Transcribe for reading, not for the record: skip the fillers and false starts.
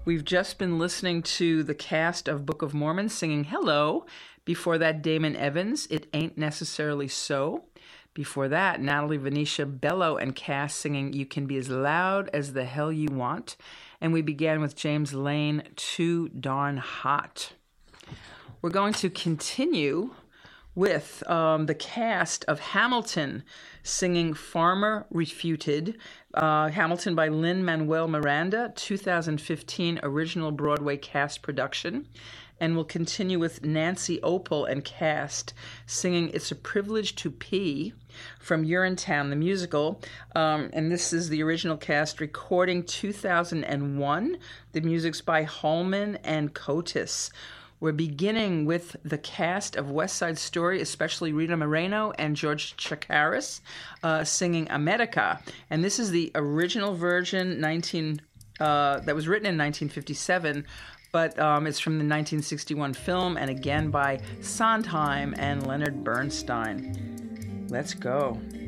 We've just been listening to the cast of Book of Mormon singing Hello. Before that, Damon Evans, It Ain't Necessarily So. Before that, Natalie Venetia Bello and cast singing You Can Be As Loud as the Hell You Want. And we began with James Lane, Too Darn Hot. We're going to continue with the cast of Hamilton singing Farmer Refuted. Hamilton by Lin-Manuel Miranda, 2015 original Broadway cast production. And we'll continue with Nancy Opel and cast singing It's a Privilege to Pee from Urinetown, the musical. And this is the original cast recording 2001. The music's by Holman and Cotis. We're beginning with the cast of West Side Story, especially Rita Moreno and George Chakiris, singing America. And this is the original version that was written in 1957, but it's from the 1961 film, and again by Sondheim and Leonard Bernstein. Let's go.